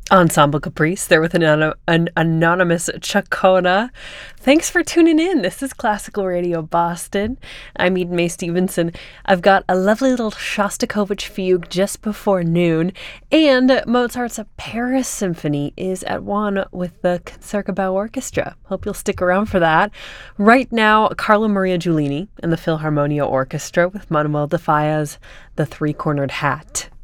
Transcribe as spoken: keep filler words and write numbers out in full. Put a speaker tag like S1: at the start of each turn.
S1: Ensemble Caprice there with an, ano- an anonymous Chacona. Thanks for tuning in. This is Classical Radio Boston. I'm Eden Mae Stevenson. I've got a lovely little Shostakovich fugue just before noon, and Mozart's Paris Symphony is at one with the Concertgebouw Orchestra. Hope you'll stick around for that. Right now, Carlo Maria Giulini and the Philharmonia Orchestra with Manuel de Falla's The Three-Cornered Hat.